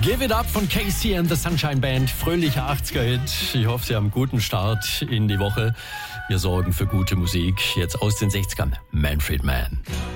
Give It Up von Casey and the Sunshine Band. Fröhlicher 80er-Hit. Ich hoffe, Sie haben einen guten Start in die Woche. Wir sorgen für gute Musik. Jetzt aus den 60ern. Manfred Mann.